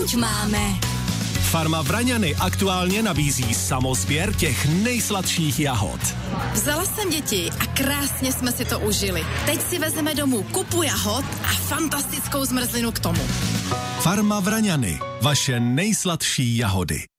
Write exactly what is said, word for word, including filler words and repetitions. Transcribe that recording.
máme. Farma Vraňany aktuálně nabízí samosběr těch nejsladších jahod. Vzala jsem děti a krásně jsme si to užili. Teď si vezeme domů kupu jahod a fantastickou zmrzlinu k tomu. Farma Vraňany, vaše nejsladší jahody.